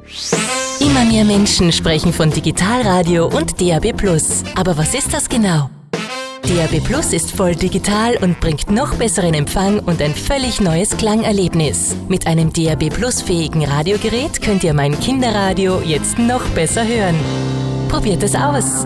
Immer mehr Menschen sprechen von Digitalradio und DAB+. Aber was ist das genau? DAB+ ist voll digital und bringt noch besseren Empfang und ein völlig neues Klangerlebnis. Mit einem DAB+-fähigen Radiogerät könnt ihr mein Kinderradio jetzt noch besser hören. Probiert es aus!